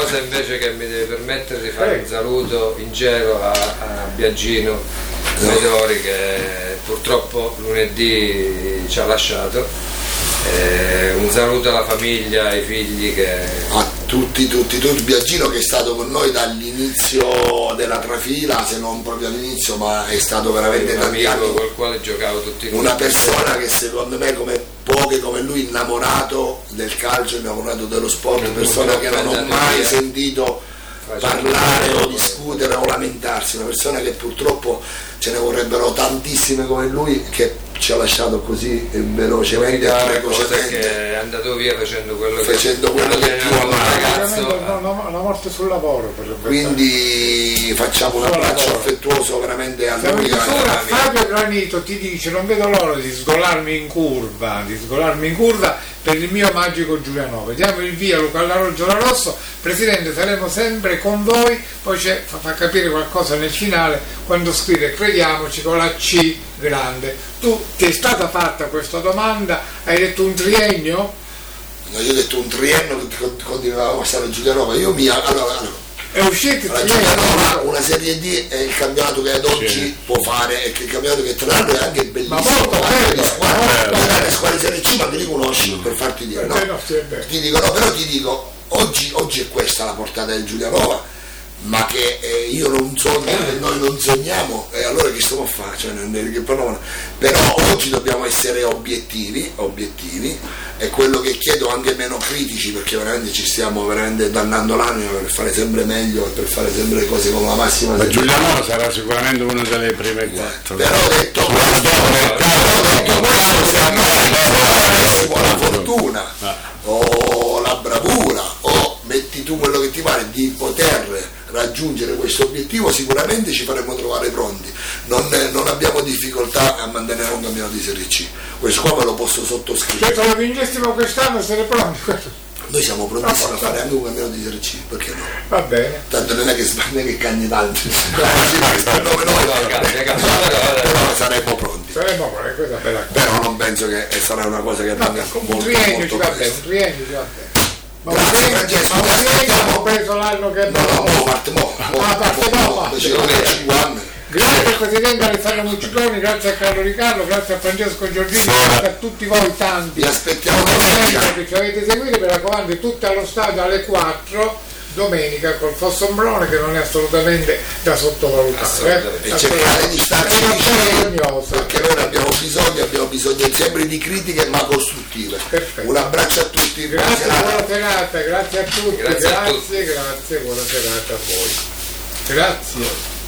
cosa invece che mi deve permettere di fare un saluto in gelo a Biagino Medori, che purtroppo lunedì ci ha lasciato. Un saluto alla famiglia, ai figli, a tutti, Biagino che è stato con noi dall'inizio della trafila, se non proprio all'inizio, ma è stato veramente un tanti amico anni, col quale giocavo tutti i una persona che secondo me, come poche come lui, innamorato del calcio, innamorato dello sport, persona che non ho mai sentito parlare o discutere o lamentarsi, una persona che purtroppo ce ne vorrebbero tantissime come lui, che ci ha lasciato così velocemente e precocemente, che è andato via facendo quello che più amava, la morte sul lavoro, quindi facciamo un abbraccio affettuoso veramente a lui. Fabio Granito ti dice: non vedo l'ora di sgolarmi in curva per il mio magico Giulianova. Diamo il via Luca Giolarosso. Presidente, saremo sempre con voi. Poi fa capire qualcosa nel finale quando scrive crediamoci con la C grande. Tu ti è stata fatta questa domanda, hai detto un triennio? No, io ho detto un triennio che continuava a stare Giulianova. È uscito il Giulianova, una Serie D è il campionato che ad oggi può fare, e che il campionato che tra l'altro è anche bellissimo, ma molto bello, le squadre Serie C ma li conosci, per farti dire, no? Ti dico, no, però ti dico, oggi è questa la portata del Giulianova, ma che io non sogno, noi non sogniamo, e allora che stiamo a fare? Però oggi dobbiamo essere obiettivi, è quello che chiedo, anche meno critici, perché veramente ci stiamo veramente dannando l'anima per fare sempre meglio, per fare sempre le cose con la massima. Ma Giuliano sarà sicuramente una delle prime 4. Però detto questo, se buona fortuna o la bravura o metti tu quello che ti pare di poter raggiungere questo obiettivo, sicuramente ci faremo trovare pronti, non abbiamo difficoltà a mantenere un campionato di Serie C, questo qua me lo posso sottoscrivere. Se lo vincessimo quest'anno siete pronti? Noi siamo prontissimi a fare anche un campionato di Serie C, perché no? Va bene. Tanto non è che cagni tanti, però saremo pronti. Però non penso che sarà una cosa che avvenga molto presto. Un triennio ci va bene. Ma abbiamo preso l'anno che grazie al Presidente Alessandro Mucciconi, grazie a Carlo Riccardo, grazie a Francesco Giorgini, grazie a tutti voi tanti. Vi aspettiamo che ci avete seguito, mi raccomando, tutti allo stadio alle 4 domenica col Fossombrone, che non è assolutamente da sottovalutare, e cercare di starci vicini, perché noi abbiamo bisogno sempre di critiche ma costruttive. Perfetto. Un abbraccio a tutti, grazie, buona serata, grazie a tutti, grazie, buona serata a voi, grazie.